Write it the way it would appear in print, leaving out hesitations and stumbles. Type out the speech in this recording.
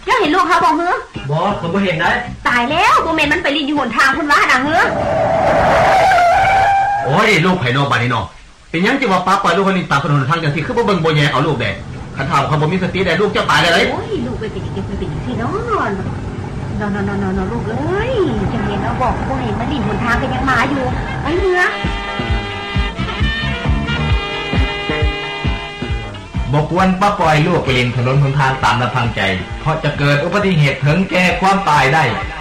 เจ้าเห็นลูกเขาบอกเฮ้อบอกผมบ่เห็นได้ตายแล้วโมเมนต์มันไปลินอยู่หนทางคุณว่าน่ะเฮ้อโอ้ยลูกไผนอกบ้านนี่เนาะเป็นหยังจะว่าป้าปล่อยลูกคนนี้ตามถนนทางจังซี่คือบ่เบิ่งบ่แยเอาลูกแดดคันถามเขาบ่มีสติได้ลูกจะตายได้เลยโอ้ยลูกไปเป็นจังซี่เนาะนอนลูกเอ้ยจังเห็นแล้วบอกบ่เห็นมันลินหนทางกันยังมาอยู่ไอ้เนื้อบอกควรป้าปล่อยลูกไปเล่นถนนหนทางตามลำพังใจเพราะจะเกิดอุบัติเหตุถึงแก่ความตายได้